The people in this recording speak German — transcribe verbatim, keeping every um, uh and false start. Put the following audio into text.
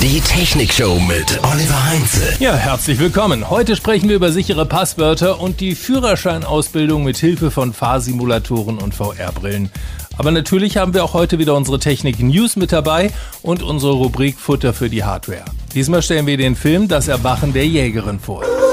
Die Technikshow mit Oliver Heinze. Ja, herzlich willkommen. Heute sprechen wir über sichere Passwörter und die Führerscheinausbildung mit Hilfe von Fahrsimulatoren und V R-Brillen. Aber natürlich haben wir auch heute wieder unsere Technik-News mit dabei und unsere Rubrik Futter für die Hardware. Diesmal stellen wir den Film Das Erwachen der Jägerin vor.